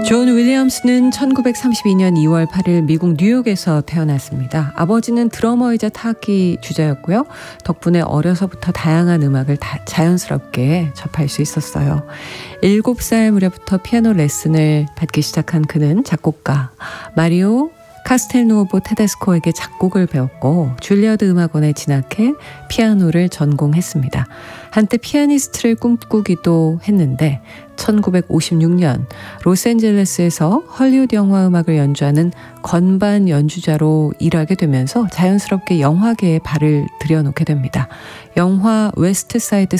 존 윌리엄스는 1932년 2월 8일 미국 뉴욕에서 태어났습니다. 아버지는 드러머이자 타악기 주자였고요. 덕분에 어려서부터 다양한 음악을 자연스럽게 접할 수 있었어요. 7살 무렵부터 피아노 레슨을 받기 시작한 그는 작곡가 마리오 카스텔누오보 테데스코에게 작곡을 배웠고 줄리어드 음악원에 진학해 피아노를 전공했습니다. 한때 피아니스트를 꿈꾸기도 했는데 1956년 로스앤젤레스에서 헐리우드 영화 음악을 연주하는 건반 연주자로 일하게 되면서 자연스럽게 영화계에 발을 들여놓게 됩니다. 영화 웨스트 사이드